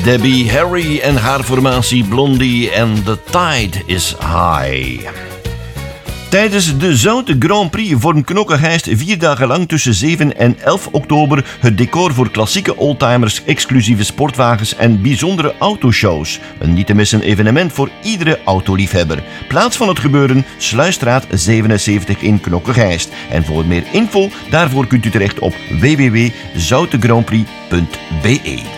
Debbie Harry en haar formatie Blondie en The Tide is High. Tijdens de Zoute Grand Prix vormt Knokke-Heist 4 dagen lang tussen 7 en 11 oktober het decor voor klassieke oldtimers, exclusieve sportwagens en bijzondere autoshows. Een niet te missen evenement voor iedere autoliefhebber. Plaats van het gebeuren, Sluisstraat 77 in Knokke-Heist. En voor meer info, daarvoor kunt u terecht op www.zoutegrandprix.be.